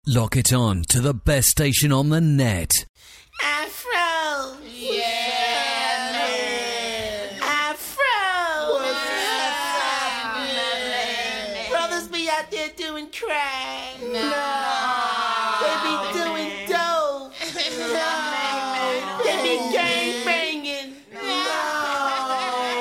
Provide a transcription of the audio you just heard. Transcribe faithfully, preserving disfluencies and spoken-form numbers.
Lock it on to the best station on the net. Afro! Yeah, man. Afro! What's happening? Brothers be out there doing crack. No.